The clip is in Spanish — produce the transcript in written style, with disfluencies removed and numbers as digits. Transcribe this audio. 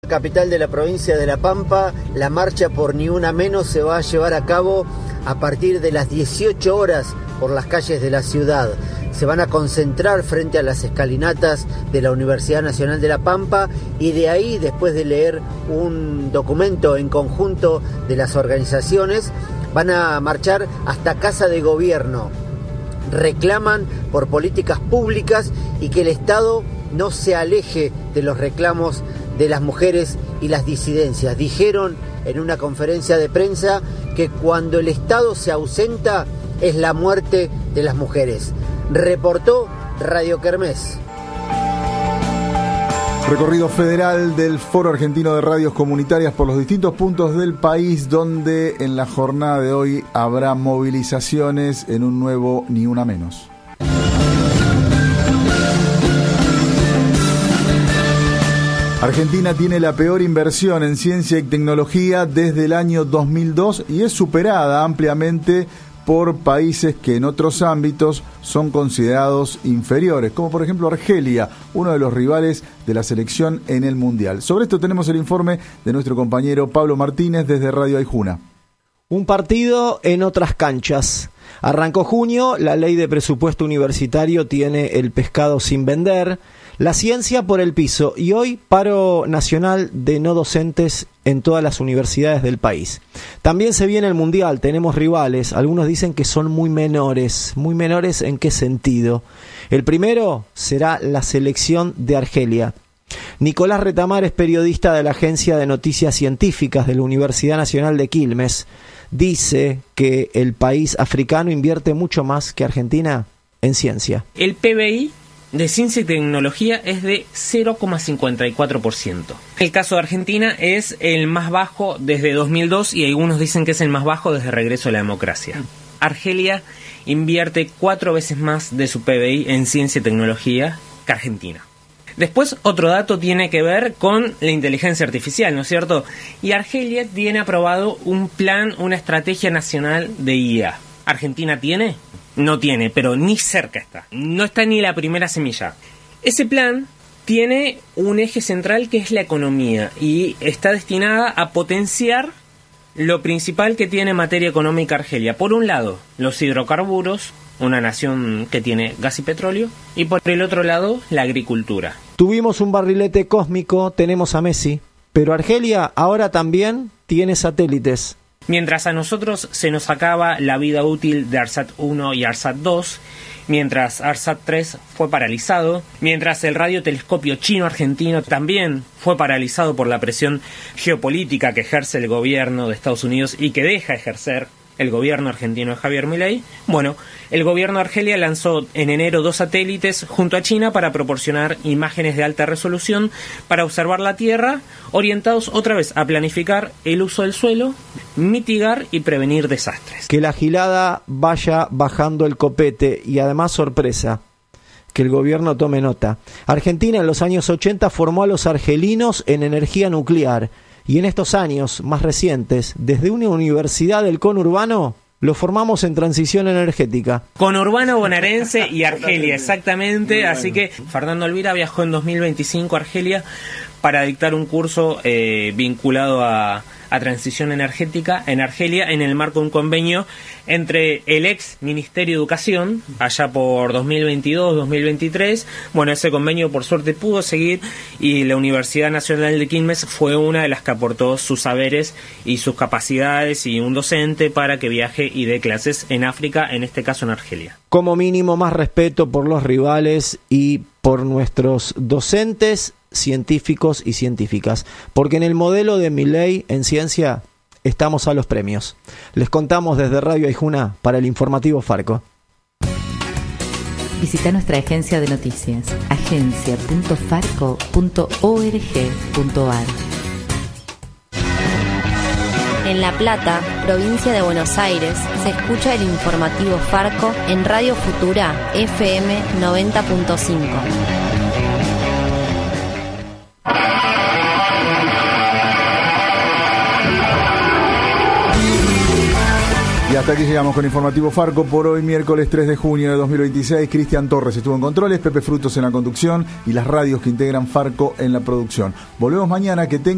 Capital de la provincia de La Pampa, la marcha por Ni Una Menos se va a llevar a cabo a partir de las 18 horas por las calles de la ciudad. Se van a concentrar frente a las escalinatas de la Universidad Nacional de La Pampa y de ahí, después de leer un documento en conjunto de las organizaciones, van a marchar hasta Casa de Gobierno. Reclaman por políticas públicas y que el Estado no se aleje de los reclamos de las mujeres y las disidencias. Dijeron en una conferencia de prensa que cuando el Estado se ausenta es la muerte de las mujeres. Reportó Radio Kermés. Recorrido federal del Foro Argentino de Radios Comunitarias por los distintos puntos del país, donde en la jornada de hoy habrá movilizaciones en un nuevo Ni Una Menos. Argentina tiene la peor inversión en ciencia y tecnología desde el año 2002 y es superada ampliamente por países que en otros ámbitos son considerados inferiores, como por ejemplo Argelia, uno de los rivales de la selección en el Mundial. Sobre esto tenemos el informe de nuestro compañero Pablo Martínez desde Radio Aijuna. Un partido en otras canchas. Arrancó junio, la ley de presupuesto universitario tiene el pescado sin vender, la ciencia por el piso y hoy paro nacional de no docentes en todas las universidades del país. También se viene el Mundial, tenemos rivales, algunos dicen que son muy menores. ¿Muy menores en qué sentido? El primero será la selección de Argelia. Nicolás Retamar es periodista de la Agencia de Noticias Científicas de la Universidad Nacional de Quilmes. Dice que el país africano invierte mucho más que Argentina en ciencia. El PBI de ciencia y tecnología es de 0,54%. El caso de Argentina es el más bajo desde 2002 y algunos dicen que es el más bajo desde el regreso a la democracia. Argelia invierte 4 veces más de su PBI en ciencia y tecnología que Argentina. Después, otro dato tiene que ver con la inteligencia artificial, ¿no es cierto? Y Argelia tiene aprobado un plan, una estrategia nacional de IA. ¿Argentina tiene? No tiene, pero ni cerca está. No está ni la primera semilla. Ese plan tiene un eje central que es la economía y está destinada a potenciar lo principal que tiene en materia económica Argelia. Por un lado, los hidrocarburos, una nación que tiene gas y petróleo, y por el otro lado, la agricultura. Tuvimos un barrilete cósmico, tenemos a Messi, pero Argelia ahora también tiene satélites. Mientras a nosotros se nos acaba la vida útil de ARSAT 1 y ARSAT 2, mientras ARSAT 3 fue paralizado, mientras el radiotelescopio chino-argentino también fue paralizado por la presión geopolítica que ejerce el gobierno de Estados Unidos y que deja ejercer el gobierno argentino de Javier Milei, bueno, el gobierno de Argelia lanzó en enero 2 satélites junto a China para proporcionar imágenes de alta resolución para observar la Tierra, orientados otra vez a planificar el uso del suelo, mitigar y prevenir desastres. Que la gilada vaya bajando el copete y además sorpresa, que el gobierno tome nota. Argentina en los años 80 formó a los argelinos en energía nuclear. Y en estos años más recientes, desde una universidad del conurbano, lo formamos en transición energética. Conurbano bonaerense y Argelia, exactamente. Así que Fernando Elvira viajó en 2025 a Argelia para dictar un curso vinculado a transición energética en Argelia en el marco de un convenio entre el ex Ministerio de Educación, allá por 2022-2023. Bueno, ese convenio por suerte pudo seguir y la Universidad Nacional de Quilmes fue una de las que aportó sus saberes y sus capacidades y un docente para que viaje y dé clases en África, en este caso en Argelia. Como mínimo, más respeto por los rivales y por nuestros docentes, científicos y científicas, porque en el modelo de Milei en ciencia estamos a los premios. Les contamos desde Radio Aijuna para el informativo Farco. Visita nuestra agencia de noticias, agencia.farco.org.ar. En La Plata, provincia de Buenos Aires, se escucha el informativo Farco en Radio Futura FM 90.5. Y hasta aquí llegamos con Informativo Farco por hoy, miércoles 3 de junio de 2026. Cristian Torres estuvo en controles, Pepe Frutos en la conducción y las radios que integran Farco en la producción. Volvemos mañana, que tengan